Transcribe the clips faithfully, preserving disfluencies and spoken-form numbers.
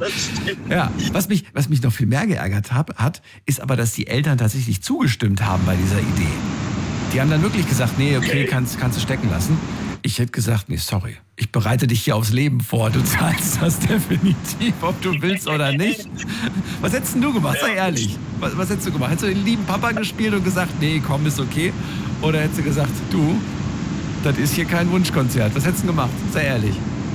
Ja, was mich, was mich noch viel mehr geärgert hab, hat, ist aber, dass die Eltern tatsächlich zugestimmt haben bei dieser Idee. Die haben dann wirklich gesagt, nee, okay, kannst, kannst du stecken lassen. Ich hätte gesagt, nee, sorry, ich bereite dich hier aufs Leben vor. Du zahlst das definitiv, ob du willst oder nicht. Was hättest denn du gemacht? Sei ehrlich. Was, was hättest du gemacht? Hättest du den lieben Papa gespielt und gesagt, nee, komm, ist okay? Oder hättest du gesagt, du, das ist hier kein Wunschkonzert. Was hättest du gemacht? Sei ehrlich.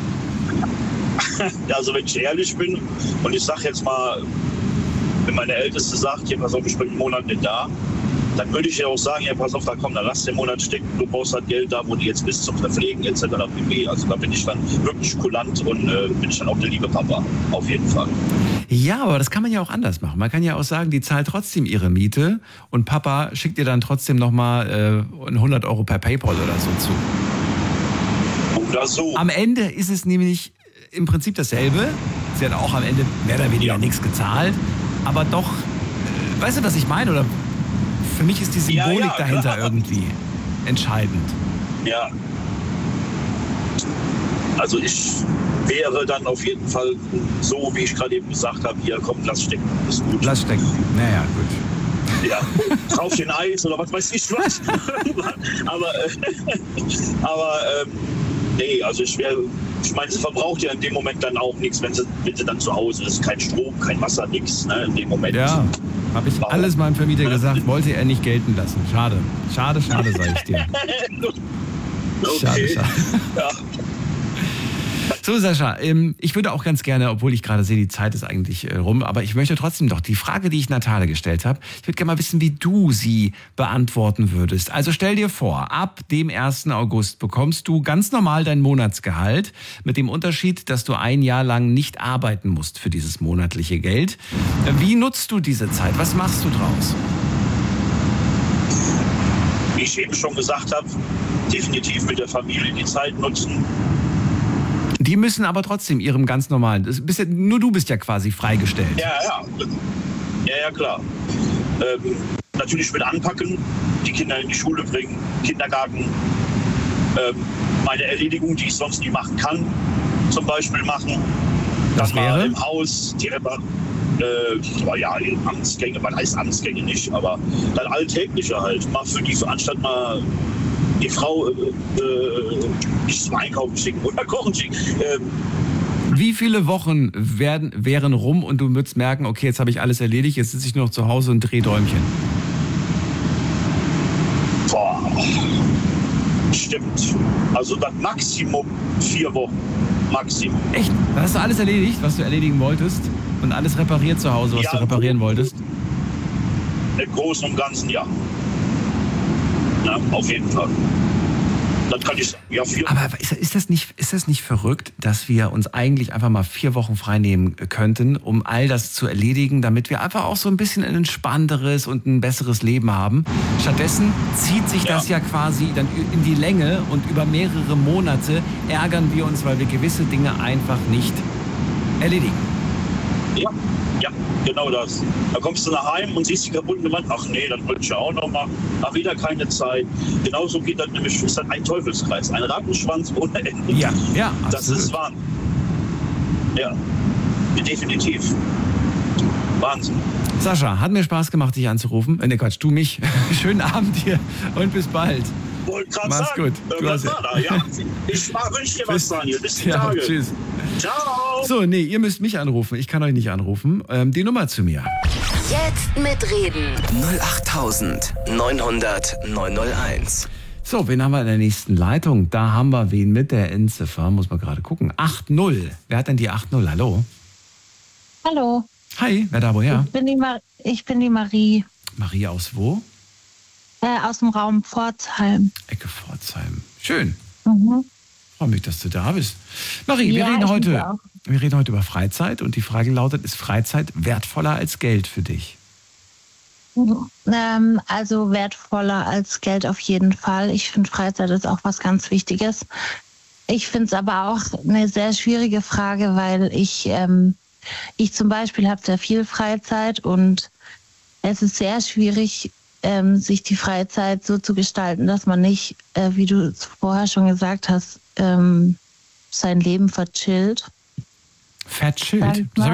Ja, also wenn ich ehrlich bin und ich sag jetzt mal, wenn meine Älteste sagt, hier pass auf, ich bin einen Monat nicht da, dann würde ich ja auch sagen, ja pass auf, da komm, dann lass den Monat stecken, du brauchst halt Geld da, wo du jetzt bist zum Verpflegen et cetera pp. Also da bin ich dann wirklich kulant und äh, bin ich dann auch der liebe Papa, auf jeden Fall. Ja, aber das kann man ja auch anders machen. Man kann ja auch sagen, die zahlt trotzdem ihre Miete und Papa schickt ihr dann trotzdem nochmal äh, hundert Euro per PayPal oder so zu. Oder so. Am Ende ist es nämlich im Prinzip dasselbe. Sie hat auch am Ende mehr oder weniger Ja. nichts gezahlt, aber doch, äh, weißt du, was ich meine? Oder für mich ist die Symbolik Ja, ja, dahinter klar. irgendwie entscheidend. Ja. Also ich wäre dann auf jeden Fall so, wie ich gerade eben gesagt habe, hier komm, lass stecken, ist gut. Lass stecken. Naja, gut. Ja, drauf den Eis oder was weiß ich was. aber äh, aber ähm, nee, also ich wäre, ich meine, sie verbraucht ja in dem Moment dann auch nichts, wenn sie, wenn sie dann zu Hause ist. Kein Strom, kein Wasser, nichts, ne, in dem Moment. Ja, habe ich Warum? alles meinem Vermieter gesagt, wollte er nicht gelten lassen. Schade. Schade, schade, sage ich dir. Schade, Okay. schade. Ja. So, Sascha, ähm, ich würde auch ganz gerne, obwohl ich gerade sehe, die Zeit ist eigentlich äh, rum, aber ich möchte trotzdem doch die Frage, die ich Natale gestellt habe, ich würde gerne mal wissen, wie du sie beantworten würdest. Also stell dir vor, ab dem ersten August bekommst du ganz normal dein Monatsgehalt, mit dem Unterschied, dass du ein Jahr lang nicht arbeiten musst für dieses monatliche Geld. Wie nutzt du diese Zeit? Was machst du draus? Wie ich eben schon gesagt habe, definitiv mit der Familie die Zeit nutzen. Die müssen aber trotzdem ihrem ganz normalen, das bist ja, nur du bist ja quasi freigestellt. Ja, ja. Ja, ja, klar. Ähm, natürlich mit anpacken, die Kinder in die Schule bringen, Kindergarten, ähm, meine Erledigung, die ich sonst nie machen kann, zum Beispiel machen. Das Dann mal wäre? im Haus, die Repar äh, ja, die Amtsgänge, was heißt Amtsgänge nicht, aber dann alltägliche halt. Mal für die, anstatt mal die Frau äh, äh, nicht zum Einkaufen schicken oder kochen schicken. Ähm, Wie viele Wochen werden, wären rum und du würdest merken, okay, jetzt habe ich alles erledigt, jetzt sitze ich nur noch zu Hause und drehe Däumchen? boah, stimmt. Also das Maximum vier Wochen. Maximum. Echt? Dann hast du alles erledigt, was du erledigen wolltest und alles repariert zu Hause, was Ja, du reparieren wolltest? Im Großen und Ganzen ja. Ja, auf jeden Fall. Dann kann ich sagen, ja, vier Aber ist, ist, das nicht, ist das nicht verrückt, dass wir uns eigentlich einfach mal vier Wochen freinehmen könnten, um all das zu erledigen, damit wir einfach auch so ein bisschen ein entspannteres und ein besseres Leben haben? Stattdessen zieht sich das ja quasi dann in die Länge und über mehrere Monate ärgern wir uns, weil wir gewisse Dinge einfach nicht erledigen. Ja, ja, genau das. Da kommst du nach Heim und siehst die kaputte Wand. Ach nee, dann wollte ich ja auch noch mal. Ach, wieder keine Zeit. Genauso geht das nämlich, ist das ein Teufelskreis. Ein Rattenschwanz ohne Ende. Ja, ja, Das absolut. ist Wahnsinn. Ja, definitiv. Wahnsinn. Sascha, hat mir Spaß gemacht, dich anzurufen. Äh, ne, Quatsch, du mich. Schönen Abend dir und bis bald. Wollte gerade Mach's sagen. gut. Äh, Du was hast- war da? Ja, ich wünsche dir was, Daniel. Bis die Ja, Tage. tschüss. Ciao. So, nee, ihr müsst mich anrufen. Ich kann euch nicht anrufen. Ähm, die Nummer zu mir. Jetzt mitreden. null acht neunhundert neunhunderteins. So, wen haben wir in der nächsten Leitung? Da haben wir wen mit der Endziffer. Muss man gerade gucken. acht null. Wer hat denn die acht null? Hallo? Hallo, Hi, wer da woher? ich bin die, Mar ich bin die Marie Maria aus wo? äh, aus dem Raum Pforzheim. Ecke Pforzheim. Schön. Mhm. Freue mich, dass du da bist. Marie, wir, Ja, reden ich heute, mich auch. wir reden heute über Freizeit und die Frage lautet, ist Freizeit wertvoller als Geld für dich? Ähm, also wertvoller als Geld auf jeden Fall. Ich finde, Freizeit ist auch was ganz Wichtiges. Ich finde es aber auch eine sehr schwierige Frage, weil ich, ähm, ich zum Beispiel habe sehr viel Freizeit und es ist sehr schwierig, ähm, sich die Freizeit so zu gestalten, dass man nicht, äh, wie du es vorher schon gesagt hast, ähm, sein Leben verchillt. Fett Schild. Sag ich Das mal.